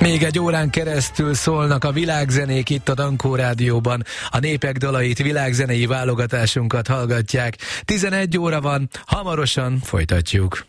Még egy órán keresztül szólnak a világzenék itt a Dankó Rádióban. A népek dalait, világzenei válogatásunkat hallgatják. 11 óra van, hamarosan folytatjuk.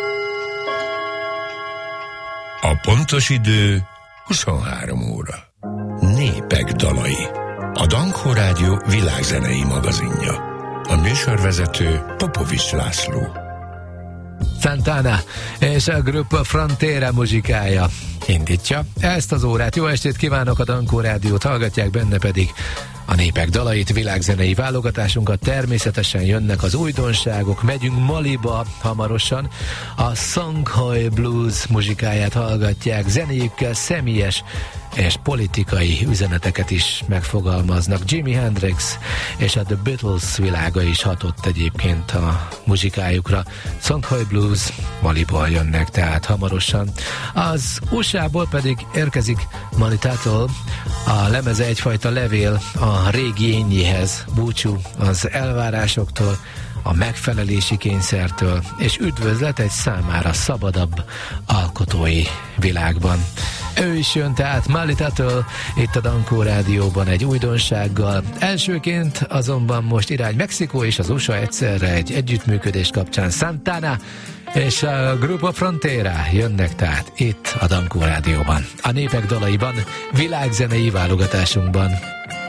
A pontos idő 23 óra. Népek dalai. A Dankó Rádió világzenei magazinja. A műsorvezető Popovics László. Santana és a Grupo Frontera muzsikája indítja ezt az órát. Jó estét kívánok, a Dankó Rádiót hallgatják, benne pedig a népek dalait, világzenei válogatásunkat. Természetesen jönnek az újdonságok, megyünk Maliba hamarosan, a Songhoy Blues muzsikáját hallgatják, zenéjükkel személyes és politikai üzeneteket is megfogalmaznak. Jimi Hendrix és a The Beatles világa is hatott egyébként a muzsikájukra. Songhoy Blues, Maliból jönnek tehát hamarosan. Az USA-ból pedig érkezik Manitától a lemeze egyfajta levél a régi énjéhez, búcsú az elvárásoktól, a megfelelési kényszertől, és üdvözlet egy számára szabadabb alkotói világban. Ő is jön tehát Manitától itt a Dankó Rádióban egy újdonsággal. Elsőként azonban most irány Mexikó és az USA egyszerre egy együttműködés kapcsán. Santana és a Grupo Frontera jönnek tehát itt a Dankó Rádióban. A népek dalaiban, világzenei válogatásunkban.